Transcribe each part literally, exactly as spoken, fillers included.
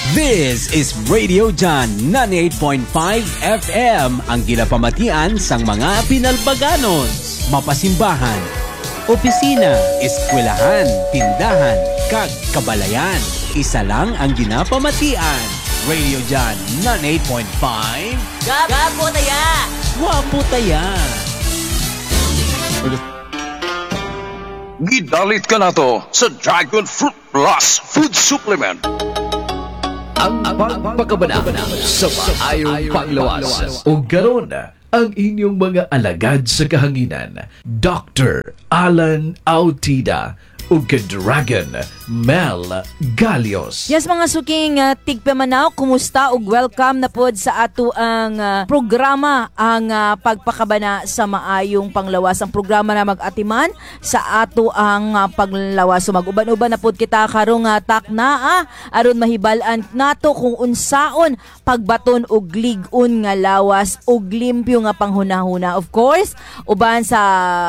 This is Radio John ninety-eight point five F M, ang ginapamatian sang mga Pinalbaganos, mapasimbahan, opisina, eskwelahan, tindahan, kag kabalayan. Isa lang ang ginapamatian. Radio John ninety-eight point five. Gapo taya! Wapo taya! Gidalit ka na to sa Dragon Fruit Plus Food Supplement. Ang pagpakabana sa maayong panglawas. O garon ang inyong mga alagad sa kahanginan, Doctor Alan Autida o Dragon Mel Galios. Yes, mga suking uh, tigpamanaw, kumusta ug welcome na pod sa ato ang uh, programa, ang uh, pagpakabana sa maayong panglawas. Ang programa na mag-atiman sa ato ang uh, panglawas. So mag-uban-uban na pod kita karong uh, takna ah, aron mahibal-an nato kung unsaon pagbaton og lig-on nga lawas og limpyo nga panghunahuna. Of course, uban sa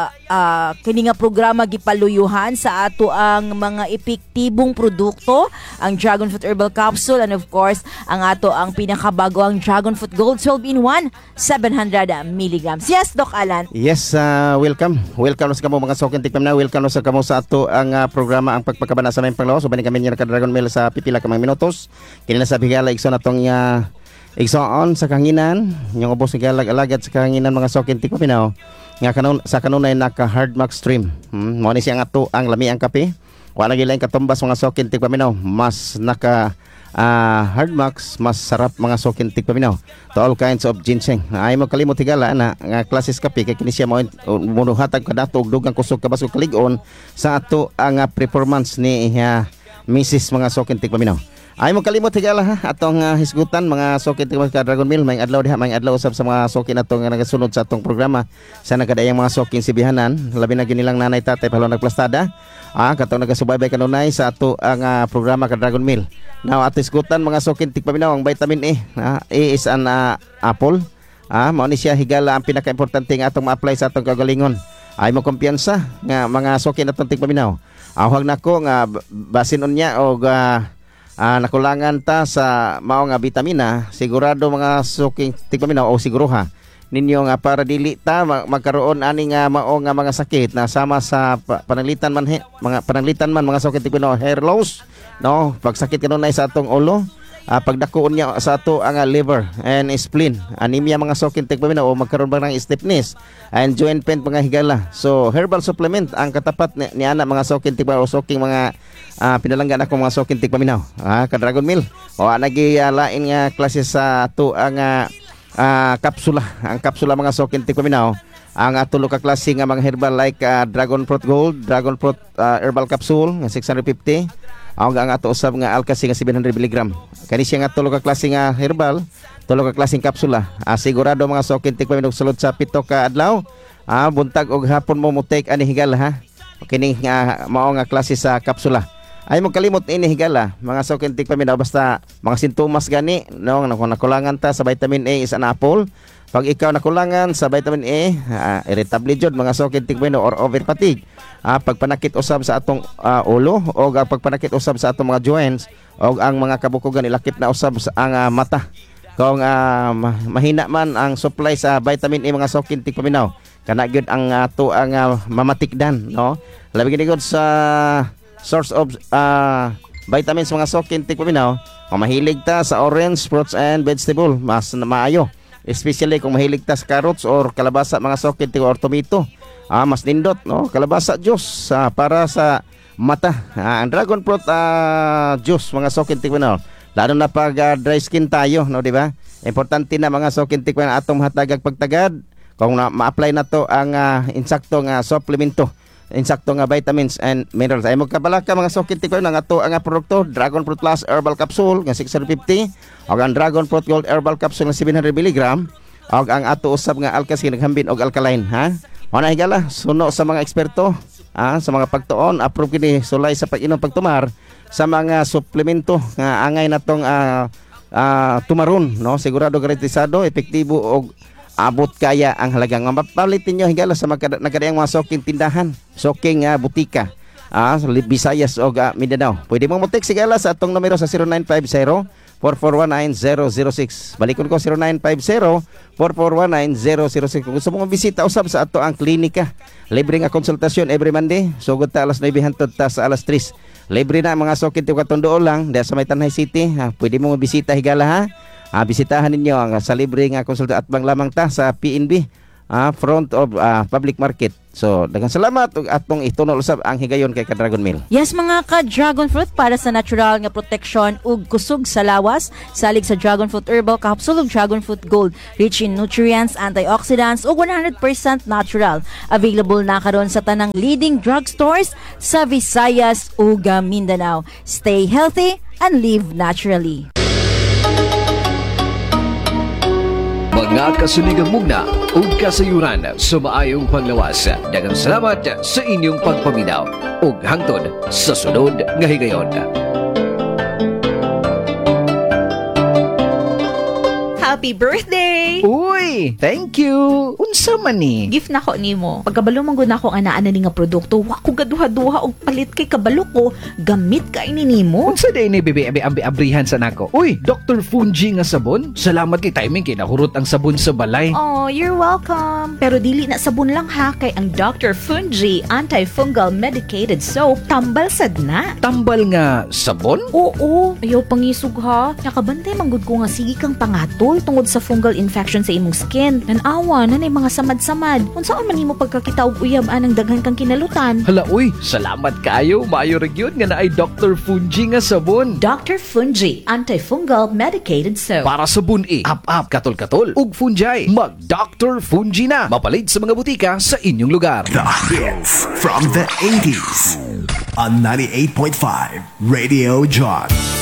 uh, kini nga programa gipaluyuhan sa ato ang mga epektibong produkto, ang Dragon Fruit Herbal Capsule, and of course, ang ato ang pinakabago ang Dragon Fruit Gold twelve in one, seven hundred milligrams. Yes, Doc Alan. Yes, uh, welcome. Welcome sa kamo mga sokin tikmam na. Welcome sa kamo sa ato ang uh, programa ang pagpakabana sa mayong panglawas. Uban kami niya ka Dragon Mel sa pipila ka mga minutos. Kini na sa bigala igsoon atong uh, igsoon sa kanginan, yung ubos nga alagad sa kanginan mga sokin tikmam nga kanon sa kanunay naka hard max stream. Hmm, mo ni siyang ato ang lami ang kape. Wala gyud lain katumbas mga sokin tikpaminaw, mas naka uh, hard max, mas sarap mga sokin tikpaminaw. To all kinds of ginseng. Ay mo kalimot higala na nga klases kape kay kini siya mo munuhatag kadato og dugang kusog kabas og kalig-on sa ato ang uh, performance ni uh, Missus mga sokin tikpaminaw. Ay mo kalimot higala ha atong uh, hisgutan mga sokin tikpaminaw ka Dragon Mill, may adlaw diha, may adlaw usab sa mga sokin atong nga nagasunod sa atong programa sa nakadayang mga sokin sibihanan, labi na ginilang nanay tatay pahalo nagplastada. Ah, katong nagasubaybay kanunay sa ato ang uh, programa ka Dragon Mill. Now at isgutan mga sokin tikpaminaw ang vitamin A. Ah, A is an uh, apple. Ah, mao ni siya higala ang pinaka-importante nga atong ma-apply sa atong kagalingon. Ay mo kumpiyansa nga mga sokin atong tikpaminaw. Awag nako nga basin unya og uh, uh, nakulangan ta sa mao nga bitamina, sigurado mga sokin tikpaminaw o siguruha ninyo nga para dili ta magkaroon ani nga mao nga mga sakit na sama sa pananglitan man he, mga pananglitan man mga sakit tipino hair loss no, pagsakit kanunay sa atong ulo, uh, pagdakuon niya sa ato ang uh, liver and spleen, anemia mga sakit tipino o magkaroon ba ng stiffness and joint pain mga higala. So herbal supplement ang katapat ni, ni ana mga sakit tipino o soking mga uh, pinalanggan ako mga sakit tipino ah, ka Dragon Mill o anagi uh, lain nga klase sa ato ang uh, Uh, kapsula, ang kapsula mga sokin tikpaminaw, ang atulo ka klase nga mga herbal like uh, Dragon Fruit Gold, Dragon Fruit uh, Herbal Capsule nga six hundred fifty, ang ang ato usab nga Alka-C nga seven hundred milligrams. Kani siya nga tulo ka klase nga herbal, tulo ka klaseng kapsula. Uh, sigurado mga sokin tikpaminaw sulod sa pito ka adlaw, uh, buntag og hapon mo mo take ani higala ha. Kini nga uh, mao nga klase sa kapsula. Ay mo kalimot ini higala mga sokin tikpaminaw, basta mga sintomas gani no, nakulangan ta sa vitamin A is an apple. Pag ikaw nakulangan sa vitamin A, uh, irritable jud mga sokin tikpaminaw or over fatigue, uh, pagpanakit usab sa atong uh, ulo o uh, pagpanakit usab sa atong mga joints o ang mga kabukugan ilakip na usab sa ang uh, mata. Kung uh, mahina man ang supply sa vitamin A mga sokin tikpaminaw, kana gyud ang ato uh, ang uh, mamatikdan no, labi gid sa source of uh, vitamins mga sokin tikpaminaw. Kung mahilig ta sa orange, fruits and vegetable, mas na maayo, especially kung mahilig ta sa carrots or kalabasa mga sokin tikpaminaw or tomato, ah, mas nindot no, kalabasa juice uh, para sa mata. Ah, ang Dragon Fruit uh, juice mga sokin tikpaminaw, lalo na pag uh, dry skin tayo no, di ba? Importante na mga sokin tikpaminaw atong hatagag pagtagad kung na, ma-apply na to ang uh, insaktong uh, supplemento, insakto nga vitamins and minerals. Ay magkabalaka mga sokin tikpaminaw nga ato ang produkto Dragon Fruit Plus Herbal Capsule nga six hundred fifty, og ang Dragon Fruit Gold Herbal Capsule nga seven hundred milligrams, og ang ato usab nga Alka-C naghambin og alkaline ha. Ana higala suno sa mga eksperto ah, sa mga pagtuon, approve kini sulay sa pag-inom pagtumar sa mga suplemento nga angay natong uh, uh, tumaron no, sigurado garantisado, epektibo og abot kaya ang halagang nga mapalitin nyo higala sa nagkadayang mga soking tindahan, soking uh, butika, ah, Visayas o uh, Mindanao. Pwede mong mutik sigala sa atong numero sa zero nine five zero, four four one nine, zero zero six. Balikon ko zero nine five zero, four four one nine, zero zero six. Kung gusto mong bisita usab sa ato ang klinika, libre nga konsultasyon every Monday. Sugod ta alas nine hangtod ta sa alas tres. Libre na mga sakit yung katundoon lang dahil sa may Tanay City. Ha, pwede mo bisita higala ha. Ah, bisitahan ninyo ang sa libre nga konsulta at bang lamang ta sa P N B. Uh, front of uh, public market. So, daghang salamat ug atong itunol usab ang higayon kay ka-Dragon Meal. Yes, mga ka-Dragon Fruit, para sa natural nga protection ug kusog sa lawas, salig sa Dragon Fruit Herbal Capsule ug Dragon Fruit Gold, rich in nutrients, antioxidants ug one hundred percent natural. Available na karon sa tanang leading drugstores sa Visayas ug Mindanao. Stay healthy and live naturally. Mga kasuligang mugna o kasayuran sa maayong panglawas. Daghang salamat sa inyong pagpaminaw ug hangtod sa sunod nga higayon. Happy birthday! Uy, thank you. Unsa man ni? Gift na ko nimo. Pagkabalo man gud nako nga naa na ni nga produkto, wa ko gaduha-duha og palit kay kabalo ko, gamit kay ni nimo. Unsa day ni bebe abi abi abrihan sa nako? Uy, Doctor Fungi nga sabon. Salamat kay timing kay nahurot ang sabon sa balay. Oh, you're welcome. Pero dili na sabon lang ha, kay ang Doctor Fungi Antifungal Medicated Soap tambal sad na. Tambal nga sabon? Oo, ayaw pangisog ha. Nakabantay manggod ko nga sige kang pangatol tungod sa fungal infection sa imong skin. Nanawa na nay mga samad-samad. Unsaon man nimo pagkakita og uyab anang daghan kang kinalutan? Hala uy, salamat kayo. Maayo ra gyud nga naay Doctor Fungi nga sabon. Doctor Fungi Antifungal Medicated Soap. Para sa bun-i, up-up, katol-katol, ug fungi. Mag Doctor Fungi na. Mapalit sa mga butika sa inyong lugar. The hits from the eighties on ninety-eight point five Radio John.